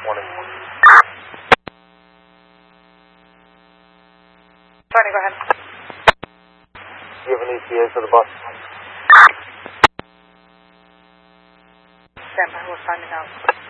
Morning. Tony, go ahead. Do you have an ETA for the bus? Stand by, we'll find it out.